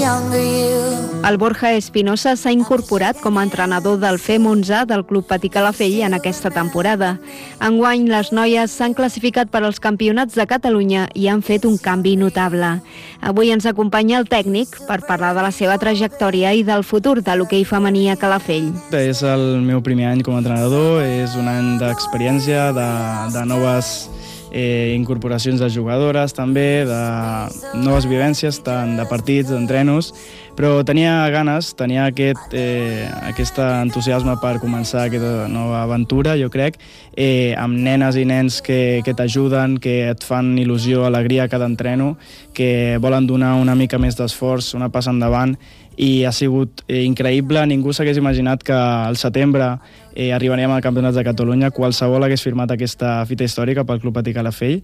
younger you. El Borja Espinosa s'ha incorporat com a entrenador del FEM11 del Club Patí Calafell en aquesta temporada. Enguany, les noies s'han classificat per als campionats de Catalunya i han fet un canvi notable. Avui ens acompanya el tècnic per parlar de la seva trajectòria i del futur de l'hoquei femení a Calafell. És el meu primer any com a entrenador, és un any d'experiència, de noves incorporacions de jugadores també, de noves vivències, tant de partits, d'entrenos, però tenia ganes, tenia aquest entusiasme per començar aquesta nova aventura, jo crec, amb nenes i nens que t'ajuden, que et fan il·lusió, alegria a cada entreno, que volen donar una mica més d'esforç, una passa endavant, i ha sigut increïble. Ningú s'hagués imaginat que al setembre arribaríem al Campionats de Catalunya. Qualsevol hagués firmat aquesta fita històrica pel Club Patí Calafell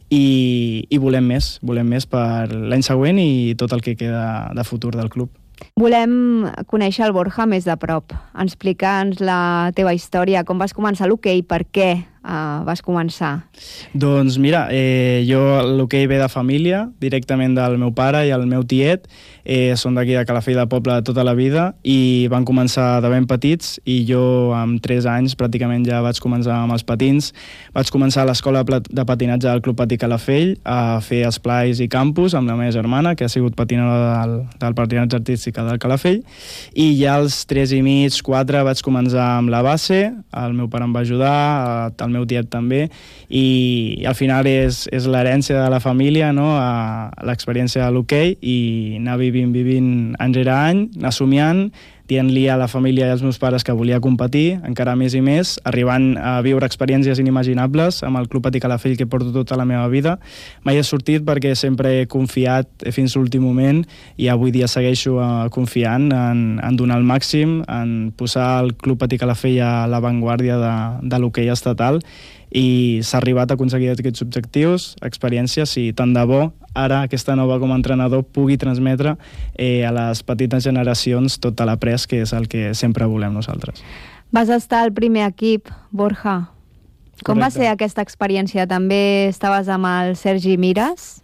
i volem més per l'any següent i tot el que queda de futur del club. Volem conèixer el Borja més de prop. Explica'ns la teva història, com vas començar l'hoquei, per què vas començar? Doncs mira, jo l'hoquei ve de família, directament del meu pare i el meu tiet, són d'aquí de Calafell de Poble tota la vida i van començar de ben petits i jo amb 3 anys pràcticament ja vaig començar amb els patins. Vaig començar a l'escola de patinatge del Club Patí Calafell a fer esplais i campus amb la meva germana, que ha sigut patinadora del patinatge artística del Calafell, i ja als 3 i mig, 4 vaig començar amb la base, el meu pare em va ajudar, el meu tiet també, i al final és l'herència de la família, no? L'experiència de l'hoquei, i anar vivint any rere any, anar somiant, dient-li a la família i als meus pares que volia competir, encara més i més, arribant a viure experiències inimaginables amb el Club Patí Calafell que porto tota la meva vida. Mai he sortit perquè sempre he confiat fins a l'últim moment i avui dia segueixo confiant en donar el màxim, en posar el Club Patí Calafell a l'avantguàrdia de l'hoquei estatal, i s'ha arribat a aconseguir aquests objectius, experiències, i tant de bo ara aquesta nova com a entrenador pugui transmetre a les petites generacions tot l'après, que és el que sempre volem nosaltres. Vas estar al primer equip, Borja. Com va ser aquesta experiència? També estaves amb el Sergi Mires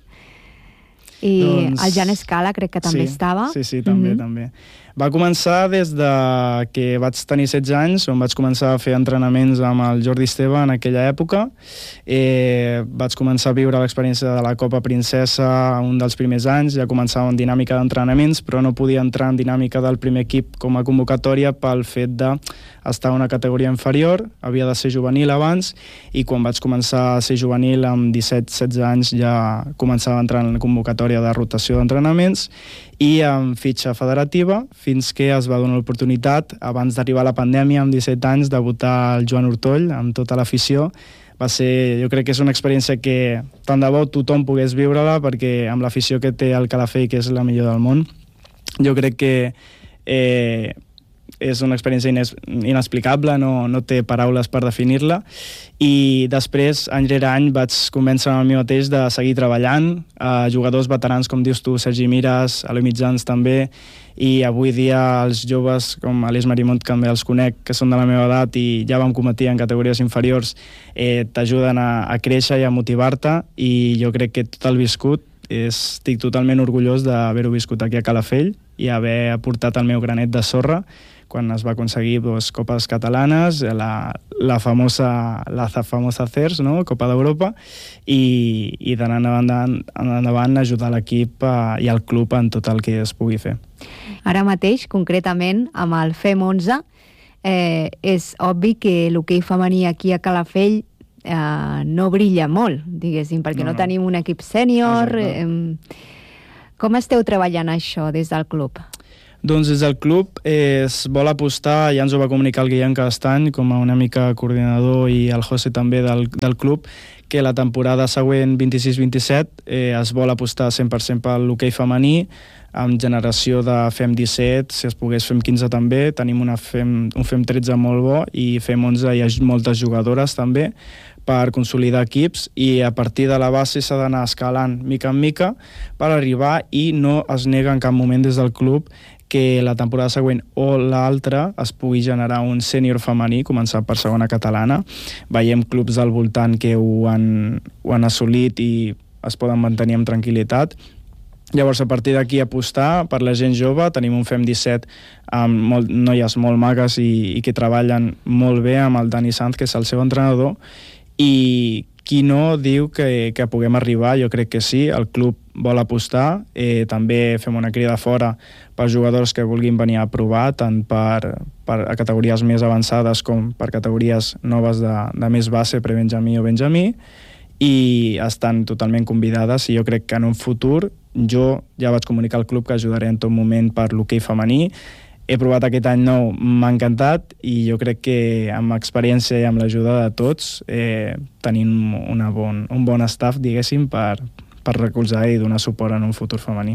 i el Jan Escala, crec que també estava. Sí, també. Va començar des de que vaig tenir 16 anys, on vaig començar a fer entrenaments amb el Jordi Esteve en aquella època. Vaig començar a viure l'experiència de la Copa Princesa un dels primers anys, ja començava en dinàmica d'entrenaments, però no podia entrar en dinàmica del primer equip com a convocatòria pel fet d'estar a una categoria inferior, havia de ser juvenil abans, i quan vaig començar a ser juvenil amb 17-16 anys ja començava a entrar en la convocatòria de rotació d'entrenaments i amb fitxa federativa, fins que es va donar l'oportunitat, abans d'arribar a la pandèmia, amb 17 anys, de debutar el Joan Hortoll amb tota l'afició. Jo crec que és una experiència que tant de bo tothom pogués viure-la, perquè amb l'afició que té el Calafell, que és la millor del món, jo crec que és una experiència inexplicable, no té paraules per definir-la, i després, any rere any, vaig convèncer a mi mateix de seguir treballant, jugadors veterans, com dius tu, Sergi Mires, Eloi Mitjans també, i avui dia els joves com Aleix Marimont, que també els conec, que són de la meva edat i ja vam competir en categories inferiors, t'ajuden a créixer i a motivar-te, i jo crec que tot el viscut, estic totalment orgullós d'haver-ho viscut aquí a Calafell i haver aportat el meu granet de sorra quan es va aconseguir copes catalanes, la famosa CERS, no? Copa d'Europa, i d'anar endavant ajudar l'equip i el club en tot el que es pugui fer. Ara mateix, concretament, amb el FEM11, és obvi que l'hoquei femení aquí a Calafell no brilla molt, diguéssim, perquè no tenim un equip sènior. Com esteu treballant això des del club? Doncs des del club es vol apostar, ja ens ho va comunicar el Guillem Castany com a una mica coordinador i el José també del club, que la temporada següent 26-27 es vol apostar 100% per l'hoquei femení, amb generació de FEM 17, si es pogués FEM 15 també, tenim un FEM 13 molt bo i FEM 11 hi ha moltes jugadores també, per consolidar equips, i a partir de la base s'ha d'anar escalant mica en mica per arribar, i no es nega en cap moment des del club que la temporada següent o l'altra es pugui generar un sènior femení, començar per segona catalana. Veiem clubs al voltant que ho han assolit i es poden mantenir amb tranquil·litat. Llavors, a partir d'aquí, apostar per la gent jove. Tenim un FEM 17 amb noies molt magues i que treballen molt bé, amb el Dani Sanz, que és el seu entrenador, i qui no diu que puguem arribar, jo crec que sí, el club vol apostar, també fem una crida fora per jugadors que vulguin venir a provar, tant per a categories més avançades com per categories noves de més base, pre-benjamí o benjamí, i estan totalment convidades, i jo crec que en un futur jo ja vaig comunicar al club que ajudaré en tot moment per l'hoquei femení. He provat aquest any nou, m'ha encantat, i jo crec que amb experiència i amb l'ajuda de tots tenim un bon staff, diguéssim, per recolzar i donar suport en un futur femení.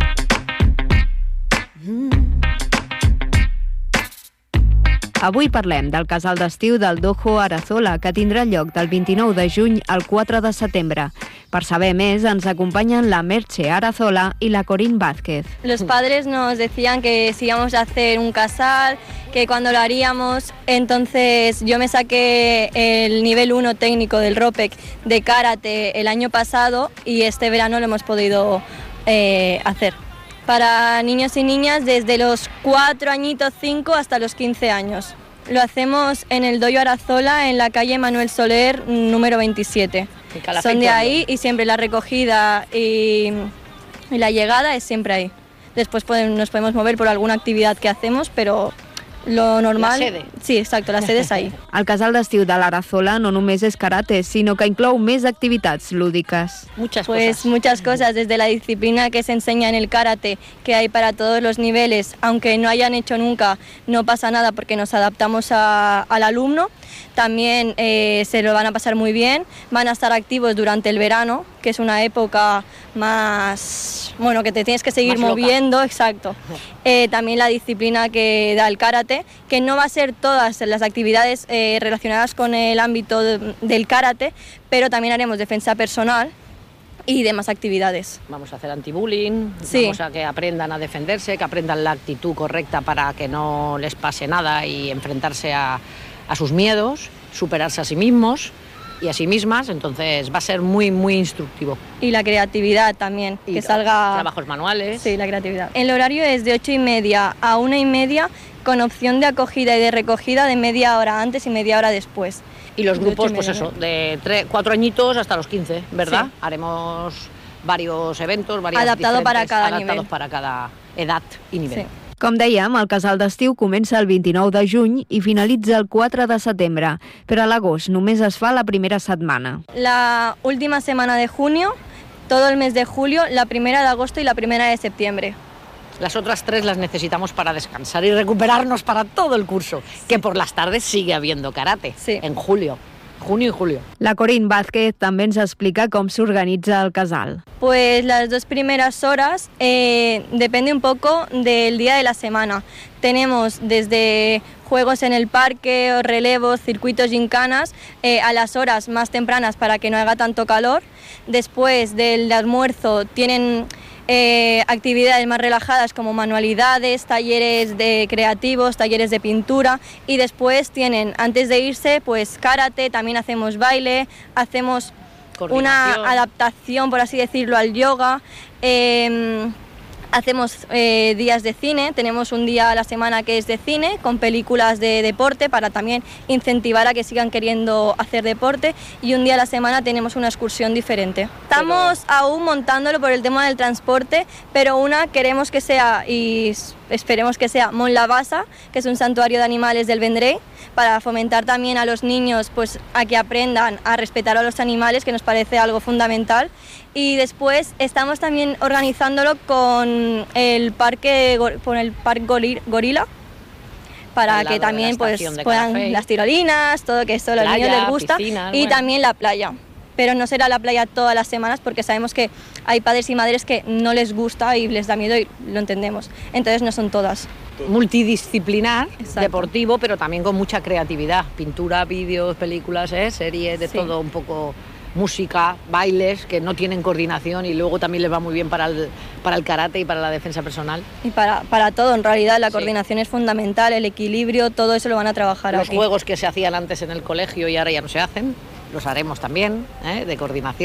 Avui parlem del casal d'estiu del Dojo Arazola, que tindrà lloc del 29 de juny al 4 de setembre. Per saber més, ens acompanyen la Merche Arazola y la Corín Vázquez. Los padres nos decían que si íbamos a hacer un casal, que cuando lo haríamos, entonces yo me saqué el nivel 1 técnico del ROPEC de karate el año pasado y este verano lo hemos podido hacer. Para niños y niñas desde los 4 añitos, 5 hasta los 15 años. Lo hacemos en el Dojo Arazola, en la calle Manuel Soler, número 27. Son de ahí y siempre la recogida y la llegada es siempre ahí. Después nos podemos mover por alguna actividad que hacemos, pero lo normal... La sede. Sí, exacto, la sede es ahí. El casal d'estiu de l'Arazola no només és karate, sinó que inclou més activitats lúdiques. Muchas cosas, desde la disciplina que se enseña en el karate, que hay para todos los niveles, aunque no hayan hecho nunca, no pasa nada porque nos adaptamos al alumno. También se lo van a pasar muy bien, van a estar activos durante el verano, que es una época más, bueno, que te tienes que seguir moviendo, exacto. También la disciplina que da el karate, que no va a ser todas las actividades relacionadas con el ámbito del karate, pero también haremos defensa personal y demás actividades. Vamos a hacer anti-bullying, sí. Vamos a que aprendan a defenderse, que aprendan la actitud correcta para que no les pase nada y enfrentarse a sus miedos, superarse a sí mismos y a sí mismas, entonces va a ser muy, muy instructivo. Y la creatividad también, y que salga... Trabajos manuales. Sí, la creatividad. El horario es de 8:30 a 1:30, con opción de acogida y de recogida de media hora antes y media hora después. Y los grupos, pues eso, de 4 añitos hasta los 15, ¿verdad? Sí. Haremos varios eventos, adaptados para cada adaptados para cada edad y nivel. Sí. Com dèiem, el casal d'estiu comença el 29 de juny i finalitza el 4 de setembre, però a l'agost només es fa la primera setmana. La última semana de junio, todo el mes de julio, la primera de agosto y la primera de septiembre. Las otras 3 las necesitamos para descansar y recuperarnos para todo el curso, que por las tardes sigue habiendo karate, en junio y julio. La Corín Vázquez també ens explica com s'organitza el casal. Pues las 2 primeras horas depende un poco del día de la semana. Tenemos desde juegos en el parque, o relevos, circuitos gincanas, a las horas más tempranas para que no haga tanto calor. Después del almuerzo tienen actividades más relajadas como manualidades, talleres de creativos, talleres de pintura, y después tienen, antes de irse, pues karate, también hacemos baile, hacemos una adaptación, por así decirlo, al yoga. Hacemos días de cine, tenemos un día a la semana que es de cine, con películas de deporte para también incentivar a que sigan queriendo hacer deporte, y un día a la semana tenemos una excursión diferente. Estamos aún montándolo por el tema del transporte, pero queremos que sea, y esperemos que sea, Mont la Bassa, que es un santuario de animales del Vendrell, para fomentar también a los niños pues, a que aprendan a respetar a los animales, que nos parece algo fundamental. Y después estamos también organizándolo con el parque Gorila, para que también pues, puedan las tirolinas, todo que esto a los niños les gusta, piscinas, y también la playa. Pero no será la playa todas las semanas, porque sabemos que hay padres y madres que no les gusta y les da miedo, y lo entendemos. Entonces no son todas. Multidisciplinar, exacto, deportivo, pero también con mucha creatividad. Pintura, vídeos, películas, series, de todo un poco. Música, bailes que no tienen coordinación, y luego también les va muy bien para el karate y para la defensa personal. Y para todo, en realidad, la coordinación es fundamental, el equilibrio, todo eso lo van a trabajar Los aquí. Juegos que se hacían antes en el colegio y ahora ya no se hacen, los haremos también, de coordinación.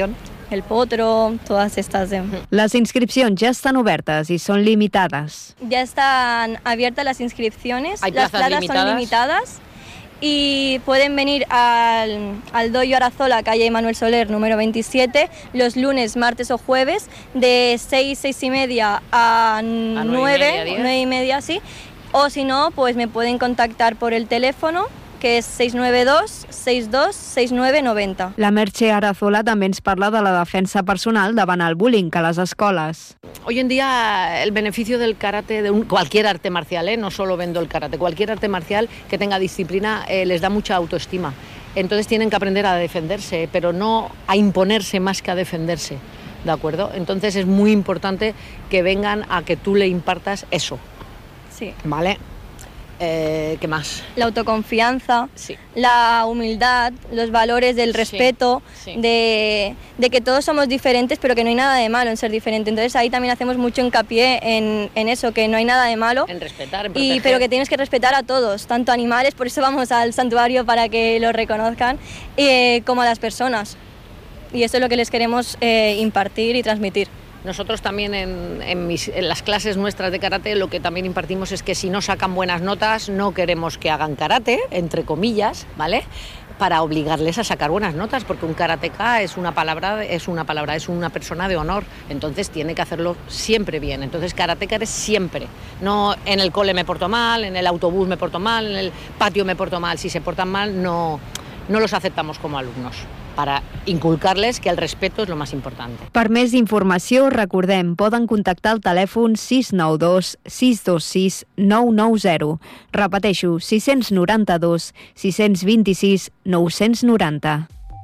el potro, todas estas. Les inscripcions ja estan obertes i són limitades. Ya están abiertas las inscripciones, Hay las plazas plazas son limitadas. limitadas y pueden venir al Doyo Arazola, calle Manuel Soler, número 27, los lunes, martes o jueves, de 6, 6 y media a 9, 9 y media, sí. O si no, pues me pueden contactar por el teléfono, que és 692 62 69 90. La Merche Arazola també ens parla de la defensa personal davant el bullying a les escoles. Hoy en día el beneficio del karate, de cualquier arte marcial, no solo vendo el karate, cualquier arte marcial que tenga disciplina les da mucha autoestima. Entonces tienen que aprender a defenderse, pero no a imponerse más que a defenderse, ¿de acuerdo? Entonces es muy importante que vengan a que tú le impartas eso. Sí. ¿Vale? ¿Qué más? La autoconfianza, Sí. la humildad, los valores del respeto, sí. De que todos somos diferentes, pero que no hay nada de malo en ser diferente. Entonces ahí también hacemos mucho hincapié en eso, que no hay nada de malo. En respetar, en proteger. Pero que tienes que respetar a todos, tanto animales, por eso vamos al santuario para que los reconozcan, como a las personas. Y eso es lo que les queremos impartir y transmitir. Nosotros también en las clases nuestras de karate lo que también impartimos es que si no sacan buenas notas no queremos que hagan karate, entre comillas, ¿vale? Para obligarles a sacar buenas notas, porque un karateka es una persona de honor, entonces tiene que hacerlo siempre bien. Entonces karateka eres siempre, no en el cole me porto mal, en el autobús me porto mal, en el patio me porto mal. Si se portan mal no los aceptamos como alumnos, para inculcarles que el respeto es lo más importante. Per més informació, recordem, poden contactar al telèfon 692 626 990. Repeteixo, 692 626 990.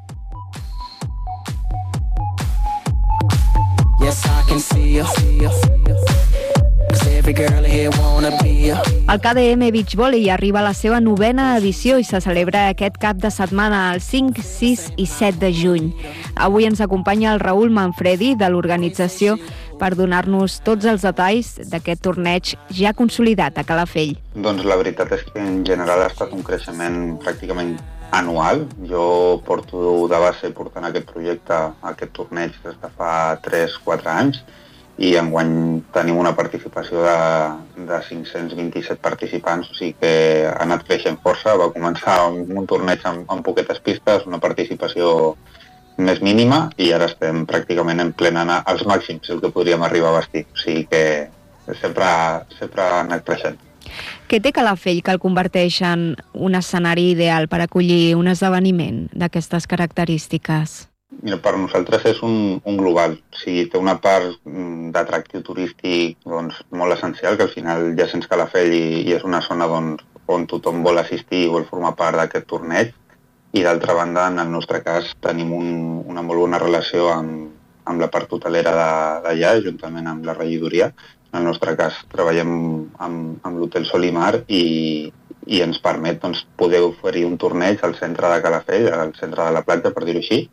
Yes, I can see you. 'Cause every girl here wanna be you. El KDM Beach Volley arriba a la seva 9ª edició i se celebra aquest cap de setmana el 5, 6 i 7 de juny. Avui ens acompanya el Raül Manfredi de l'organització per donar-nos tots els detalls d'aquest torneig ja consolidat a Calafell. Doncs la veritat és que en general ha estat un creixement pràcticament anual. Jo porto de base portant aquest projecte, aquest torneig des de fa 3-4 anys, i enguany tenim una participació de 527 participants, o sigui que ha anat creixent força. Va començar un torneig amb poquetes pistes, una participació més mínima, i ara estem pràcticament emplenant els màxims el que podríem arribar a vestir, o sigui que sempre ha anat creixent. Què té Calafell que el converteix en un escenari ideal per acollir un esdeveniment d'aquestes característiques? Mira, per nosaltres és un global. O sigui, té una part d'atractiu turístic doncs, molt essencial, que al final ja sents Calafell i és una zona on tothom vol assistir i vol formar part d'aquest torneig. I d'altra banda, en el nostre cas, tenim una molt bona relació amb la part hotelera d'allà, juntament amb la regidoria. En el nostre cas, treballem amb l'Hotel Sol i Mar i ens permet doncs, poder oferir un torneig al centre de Calafell, al centre de la platja, per dir-ho així,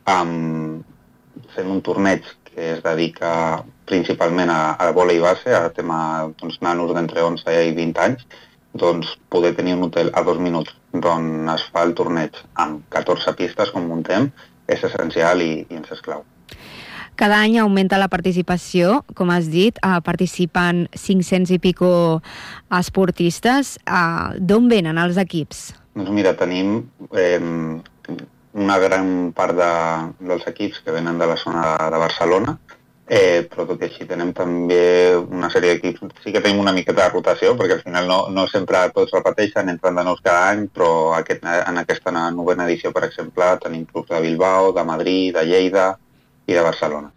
fent un torneig que es dedica principalment a vòlei base, a tema nanos d'entre 11 i 20 anys, doncs poder tenir un hotel a 2 minuts d'on es fa el torneig amb 14 pistes, com muntem, és essencial i ens és clau. Cada any augmenta la participació, com has dit, participen 500 i pico esportistes. D'on venen els equips? Doncs mira, tenim una gran part dels equips que venen de la zona de Barcelona, però tot i així tenem també una sèrie d'equips. Sí que tenim una miqueta de rotació, perquè al final no sempre tots repeteixen, entren de nous cada any, però en aquesta 9ª edició, per exemple, tenim clubs de Bilbao, de Madrid, de Lleida i de Barcelona.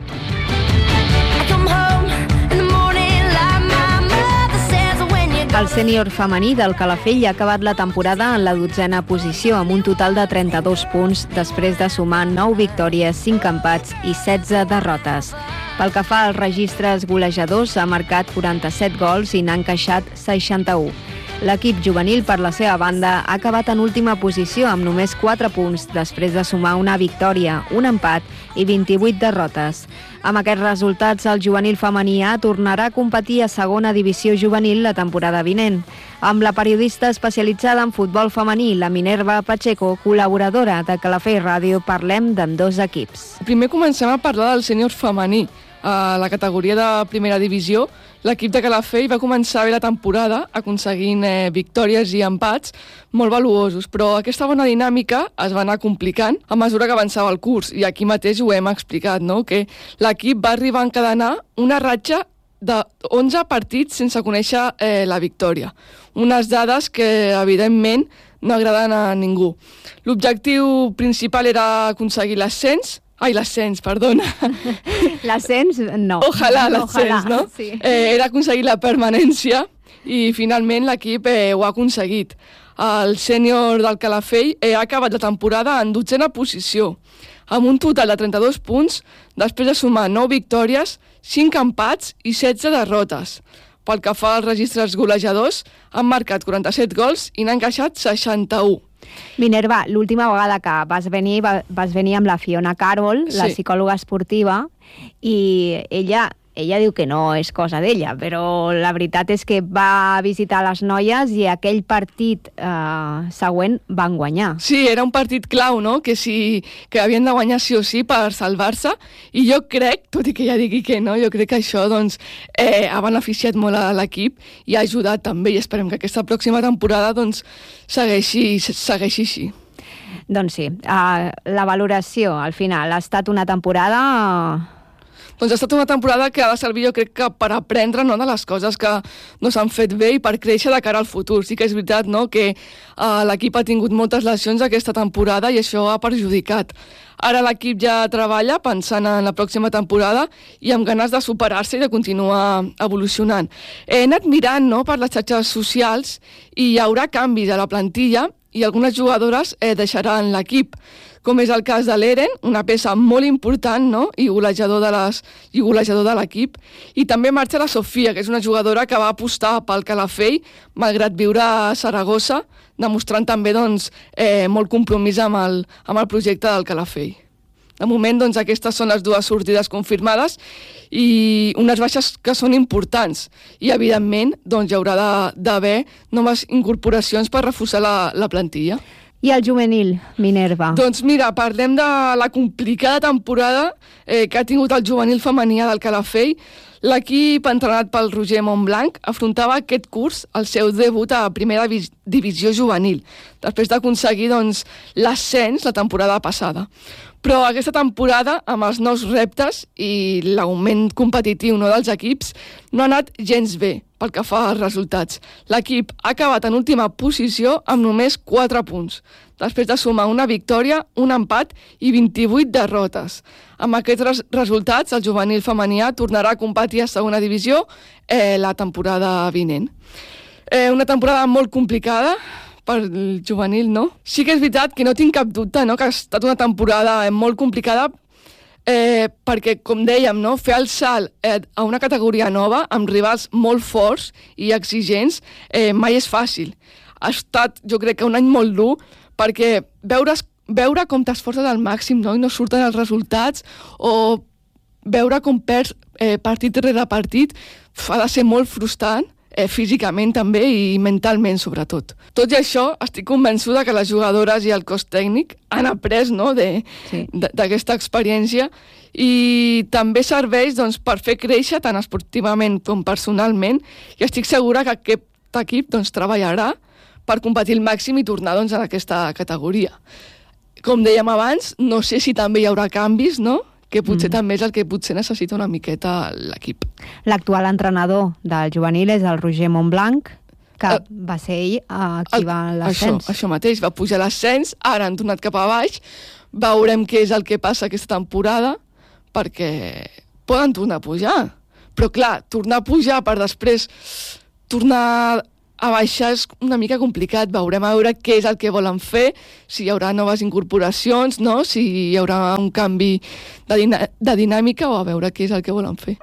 El sènior femení del Calafell ha acabat la temporada en la 12a posició, amb un total de 32 punts, després de sumar 9 victòries, 5 empats i 16 derrotes. Pel que fa als registres golejadors, ha marcat 47 gols i n'ha encaixat 61. L'equip juvenil, per la seva banda, ha acabat en última posició amb només 4 punts, després de sumar una victòria, un empat i 28 derrotes. Amb aquests resultats, el juvenil femení A tornarà a competir a segona divisió juvenil la temporada vinent. Amb la periodista especialitzada en futbol femení, la Minerva Pacheco, col·laboradora de Calafell Ràdio, parlem d'ambdós equips. Primer comencem a parlar del sènior femení. A la categoria de primera divisió, l'equip de Calafell va començar bé la temporada aconseguint victòries i empats molt valuosos, però aquesta bona dinàmica es va anar complicant a mesura que avançava el curs, i aquí mateix ho hem explicat, no? Que l'equip va arribar a encadenar una ratxa de 11 partits sense conèixer la victòria. Unes dades que, evidentment, no agraden a ningú. L'objectiu principal era aconseguir l'ascens, perdona. L'ascens, no. Ojalà l'ascens, no? Sí. Era aconseguir la permanència i finalment l'equip ho ha aconseguit. El sènior del Calafell ha acabat la temporada en 12a posició, amb un total de 32 punts, després de sumar 9 victòries, 5 empats i 16 derrotes. Pel que fa als registres golejadors, han marcat 47 gols i n'han encaixat 61. Minerva, l'última vegada que vas venir amb la Fiona Carol, la psicòloga esportiva, i ella diu que no és cosa d'ella, però la veritat és que va visitar les noies i aquell partit següent van guanyar. Sí, era un partit clau, no? Que havien de guanyar sí o sí per salvar-se, i jo crec, tot i que ja digui que no, jo crec que això doncs, ha beneficiat molt a l'equip i ha ajudat també, i esperem que aquesta pròxima temporada doncs, segueixi així. Doncs sí, la valoració al final ha estat una temporada... Doncs ha estat una temporada que ha de servir, jo crec, que per aprendre, no, de les coses que no s'han fet bé i per créixer de cara al futur. Sí que és veritat, no, que l'equip ha tingut moltes lesions aquesta temporada i això ha perjudicat. Ara l'equip ja treballa pensant en la pròxima temporada i amb ganes de superar-se i de continuar evolucionant. He anat mirant, no, per les xarxes socials i hi haurà canvis a la plantilla i algunes jugadores deixaran l'equip, com és el cas de l'Eren, una peça molt important, no? i golejador de l'equip, i també marxa la Sofia, que és una jugadora que va apostar pel Calafell, malgrat viure a Saragossa, demostrant també doncs, molt compromís amb el projecte del Calafell. De moment, doncs, aquestes són les dues sortides confirmades i unes baixes que són importants. I, evidentment, doncs, hi haurà d'haver noves incorporacions per reforçar la plantilla. I el juvenil, Minerva? Doncs mira, parlem de la complicada temporada que ha tingut el juvenil femení del Calafell. L'equip, entrenat pel Roger Montblanc, afrontava aquest curs el seu debut a primera divisió juvenil, després d'aconseguir doncs, l'ascens la temporada passada. Però aquesta temporada, amb els nous reptes i l'augment competitiu, no, dels equips, no ha anat gens bé pel que fa als resultats. L'equip ha acabat en última posició amb només 4 punts, després de sumar una victòria, un empat i 28 derrotes. Amb aquests resultats, el juvenil femení tornarà a competir a segona divisió la temporada vinent. Una temporada molt complicada pel juvenil, no? Sí que és veritat que no tinc cap dubte, no?, que ha estat una temporada molt complicada perquè, com dèiem, no?, fer el salt a una categoria nova amb rivals molt forts i exigents mai és fàcil. Ha estat, jo crec que un any molt dur perquè veure com t'esforces al màxim, no?, i no surten els resultats, o veure com perds partit rere partit ha de ser molt frustrant, físicament també i mentalment sobretot. Tot i això, estic convençuda que les jugadores i el cos tècnic han après, no?, d'aquesta experiència, i també serveix doncs, per fer créixer tant esportivament com personalment, i estic segura que aquest equip doncs, treballarà per competir al màxim i tornar doncs, a aquesta categoria. Com dèiem abans, no sé si també hi haurà canvis, no?, que potser també és el que potser necessita una miqueta l'equip. L'actual entrenador del juvenil és el Roger Montblanc, que va ser ell qui va a l'ascens. Això mateix, va pujar a l'ascens, ara han tornat cap a baix, veurem què és el que passa aquesta temporada, perquè poden tornar a pujar. Però clar, tornar a pujar per després tornar a baixar és una mica complicat. Veurem a veure què és el que volen fer, si hi haurà noves incorporacions, no? Si hi haurà un canvi de dinàmica, o a veure què és el que volen fer.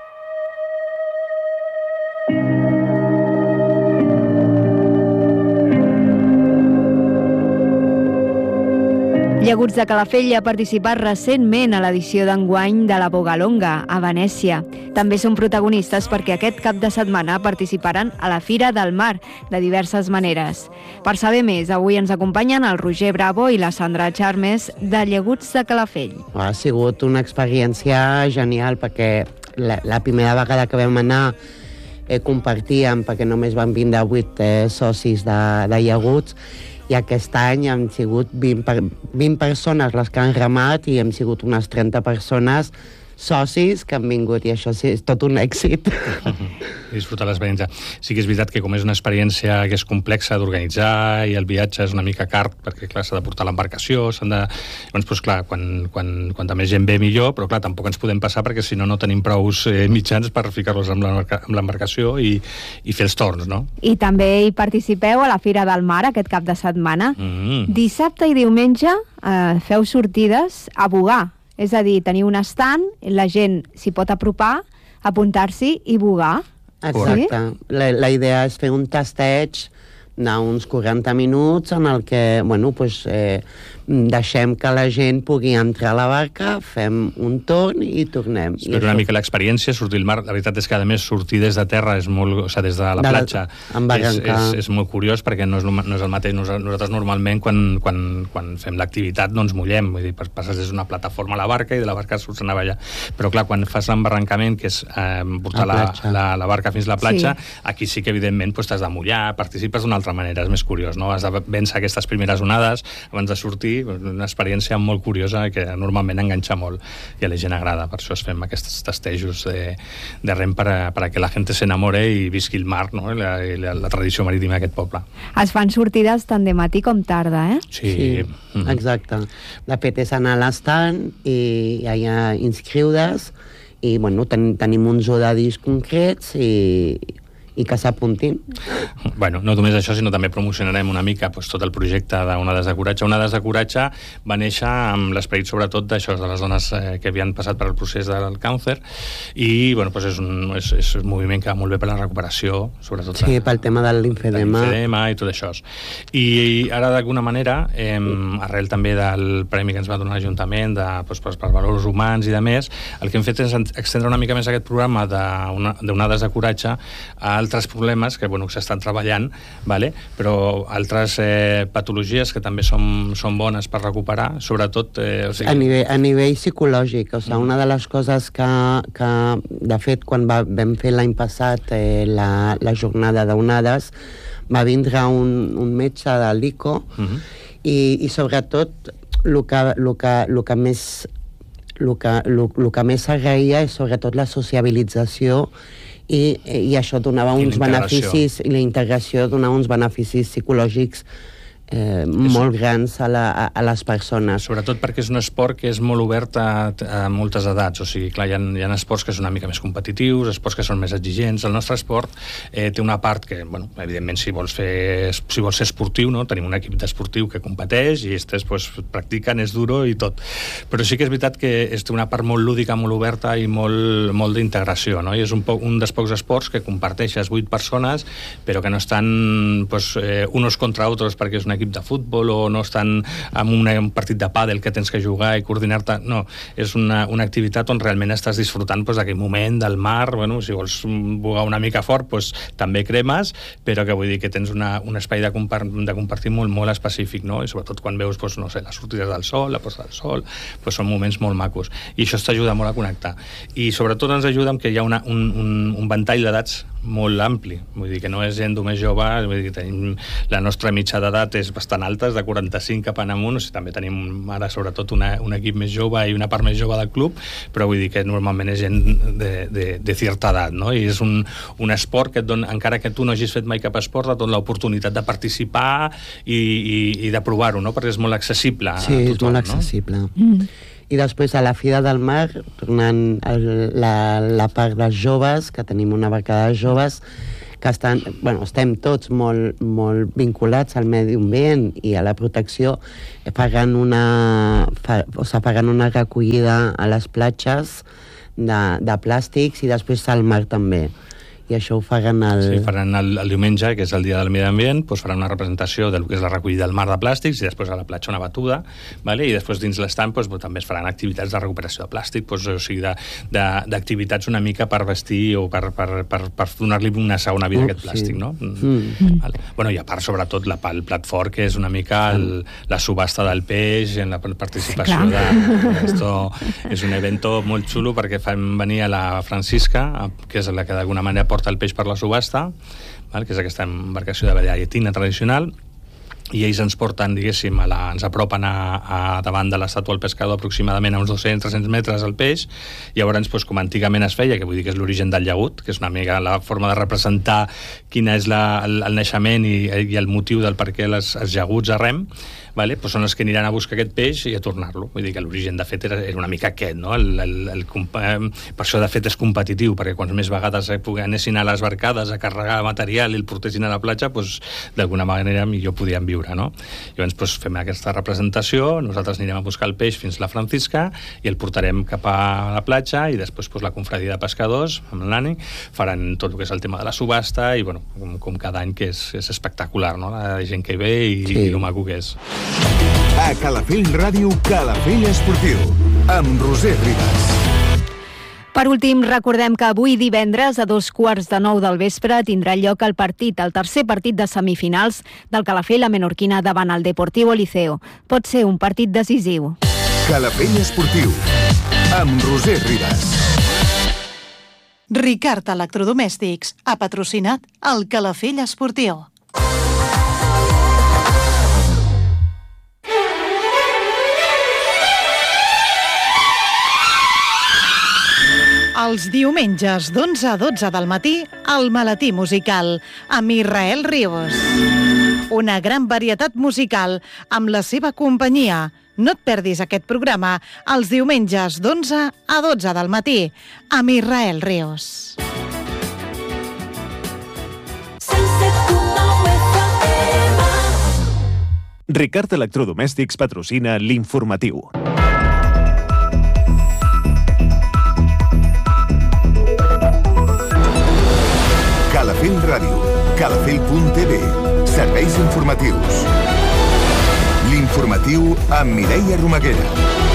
Llaguts de Calafell ha participat recentment a l'edició d'enguany de la Bogalonga, a Venècia. També són protagonistes perquè aquest cap de setmana participaran a la Fira del Mar, de diverses maneres. Per saber més, avui ens acompanyen el Roger Bravo i la Sandra Charmes de Llaguts de Calafell. Ha sigut una experiència genial perquè la primera vegada que vam anar compartíem, perquè només van vindre 8 socis de Llaguts, i aquest any han sigut 20 persones les que han remat i hem sigut unes 30 persones socis que han vingut, i això sí, és tot un èxit. Disfrutar l'experiència. Sí que és veritat que com és una experiència que és complexa d'organitzar i el viatge és una mica car, perquè clar, s'ha de portar l'embarcació, s'han de... Llavors, doncs, clar, quanta més gent ve millor, però clar, tampoc ens podem passar perquè si no tenim prous mitjans per ficar-los amb l'embarcació i fer els torns, no? I també hi participeu a la Fira del Mar aquest cap de setmana. Dissabte i diumenge feu sortides a bogar. És a dir, tenir un estand, la gent s'hi pot apropar, apuntar-s'hi i bogar. Exacte. Sí? La idea és fer un tasteig d'uns 40 minuts en el que, bueno, pues, deixem que la gent pugui entrar a la barca, fem un torn i tornem. Espero una mica l'experiència, sortir al mar. La veritat és que, a més, sortir des de terra és molt... O sigui, des de la platja és molt curiós perquè no és el mateix. Nosaltres normalment quan fem l'activitat no ens mullem. Vull dir, passes des d'una plataforma a la barca i de la barca surts a navegar. Però clar, quan fas l'embarrancament, que és portar la barca fins a la platja, aquí sí que evidentment t'has de mullar, participes d'una altra manera, és més curiós, no? Has de vèncer aquestes primeres onades abans de sortir, una experiència molt curiosa que normalment enganxa molt i a la gent agrada, per això es fem aquests tastejos de rem per a que la gent s'enamore i visqui el mar, no? la tradició marítima d'aquest poble. Es fan sortides tant de matí com tarda, eh? Sí. Exacte. De fet, és anar a l'estand i allà inscriure's i, bueno, tenim uns horaris concrets i que s'apuntin. Bueno, no només això, sinó també promocionarem una mica tot el projecte d'Onades de Coratge. Onades de Coratge va néixer amb l'esperit sobretot d'això, de les dones que havien passat per el procés del càncer i, bueno, és un moviment que va molt bé per la recuperació, sobretot. Sí, pel tema de l'imfedema. I tot això. I ara, d'alguna manera, arrel també del premi que ens va donar l'Ajuntament per valors humans i de més, el que hem fet és extendre una mica més aquest programa d'Onades de Coratge a altres problemes que s'estan treballant, però altres patologies que també són bones per recuperar, sobretot... A nivell psicològic, una de les coses que de fet, quan vam fer l'any passat la jornada d'onades, va vindre un metge de l'ICO i sobretot el que més s'agraïa és sobretot la sociabilització i això donava uns beneficis, i la integració donava uns beneficis psicològics molt grans a les persones. Sobretot perquè és un esport que és molt obert a moltes edats, o sigui, clar, hi ha esports que són una mica més competitius, esports que són més exigents. El nostre esport té una part que, evidentment, si vols ser esportiu, no? Tenim un equip d'esportiu que competeix i practiquen, és duro i tot. Però sí que és veritat que té una part molt lúdica, molt oberta i molt d'integració, no? I és un dels pocs esports que comparteixes 8 persones, però que no estan unos contra otros perquè és un equip de futbol o no estan en un partit de pàdel que tens que jugar i coordinar-te. No, és una activitat on realment estàs disfrutant d'aquell moment del mar. Si vols bugar una mica fort, també cremes, però que vull dir que tens un espai de compartir molt específic, no? I sobretot quan veus, les sortides del sol, la posta del sol, són moments molt macos. I això t'ajuda molt a connectar. I sobretot ens ajuda que hi ha un ventall d'edats molt ampli, vull dir que no és gent més jove, vull dir que tenim la nostra mitja d'edat és bastant alta, és de 45 cap en amunt, o sigui, també tenim ara sobretot un equip més jove i una part més jove del club, però vull dir que normalment és gent de certa edat, no? I és un esport que et dona, encara que tu no hagis fet mai cap esport, et dona l'oportunitat de participar i de provar-ho, no? Perquè és molt accessible a tothom, és molt accessible. I després a la Fira del Mar, tornant a la part dels joves, que tenim una barca de joves, que estem tots molt vinculats al medi ambient i a la protecció, pagant una recollida a les platges de plàstics i després al mar també. I això ho faran Sí, faran el diumenge, que és el dia del medi ambient, doncs faran una representació del que és la recollida del mar de plàstics i després a la platja una batuda, vale? I després dins l'estand doncs, també es faran activitats de recuperació de plàstic, doncs, o sigui, d'activitats una mica per vestir o per donar-li una segona vida a aquest plàstic, no? Vale. Bueno, i a part, sobretot, el plat fort, que és una mica la subhasta del peix, en la participació esto és un evento molt xulo perquè fan venir a la Francisca, que és la que d'alguna manera porta el peix per la subhasta, que és aquesta embarcació de llatina tradicional, i ells ens porten, diguéssim, ens apropen davant de l'estàtua del pescador aproximadament a uns 200-300 metres al peix, i llavors, com antigament es feia, que vull dir que és l'origen del llagut, que és una mica la forma de representar quina és el naixement i el motiu del per què els llaguts a rem, vale? Pues són els que aniran a buscar aquest peix i a tornar-lo. Vull dir que l'origen, de fet, era una mica aquest, no? Per això, de fet, és competitiu, perquè quants més vegades anessin a les barcades a carregar material i el portessin a la platja, pues, d'alguna manera millor podien viure, no? Llavors, pues, fem aquesta representació, nosaltres anirem a buscar el peix fins a la Francisca i el portarem cap a la platja, i després pues, la confradia de pescadors, amb l'Ani, faran tot el que és el tema de la subhasta, i bueno, com cada any, que és espectacular, no? La gent que hi ve i el maco que és. A Calafell Ràdio, Calafell Esportiu, amb Roser Ribas. Per últim, recordem que avui divendres a 8:45 del vespre tindrà lloc el tercer partit de semifinals del Calafell a Menorquina davant el Deportivo Liceo. Pot ser un partit decisiu. Calafell Esportiu, amb Roser Ribas. Ricard Electrodomèstics ha patrocinat el Calafell Esportiu. Els diumenges d'11 a 12 del matí, el Maletí Musical, amb Israel Ríos. Una gran varietat musical amb la seva companyia. No et perdis aquest programa els diumenges d'11 a 12 del matí, amb Israel Ríos. Ricard Electrodomèstics patrocina l'informatiu. Calafell Ràdio, calafell.tv, serveis informatius. L'informatiu amb Mireia Romaguera.